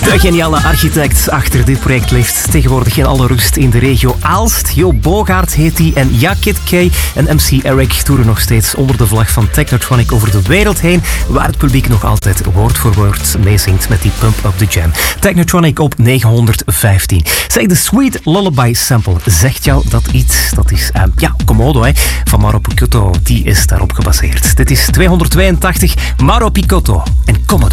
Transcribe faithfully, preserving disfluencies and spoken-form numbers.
De geniale architect achter dit project leeft tegenwoordig in alle rust in de regio Aalst. Jo Bogaert heet hij en ja, Kid K en M C Eric toeren nog steeds onder de vlag van Technotronic over de wereld heen, waar het publiek nog altijd woord voor woord meezingt met die Pump Up the Jam. Technotronic op negenhonderdvijftien. Zeg, de Sweet Lullaby sample, zegt jou dat iets? Dat is, uh, ja, Komodo, hè, van Mauro Picotto. Die is daarop gebaseerd. Dit is tweehonderdtweeëntachtig, Mauro Picotto en Komodo.